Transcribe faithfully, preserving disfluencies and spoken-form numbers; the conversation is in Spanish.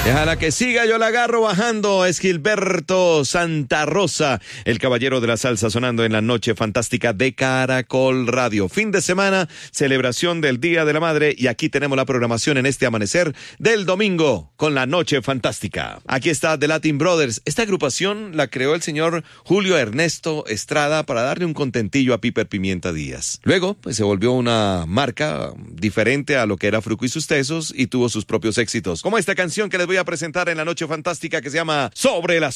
Déjala que siga, yo la agarro bajando. Es Gilberto Santa Rosa, el caballero de la salsa, sonando en la noche fantástica de Caracol Radio. Fin de semana, celebración del Día de la Madre, y aquí tenemos la programación en este amanecer del domingo con la noche fantástica. Aquí está The Latin Brothers. Esta agrupación la creó el señor Julio Ernesto Estrada para darle un contentillo a Piper Pimienta Díaz. Luego, pues se volvió una marca diferente a lo que era Fruco y sus Tesos y tuvo sus propios éxitos, como esta canción que les voy a presentar en la noche fantástica, que se llama Sobre las